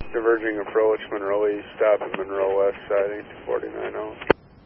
Diverging approach, Monroe East, stop at Monroe West, siding 249.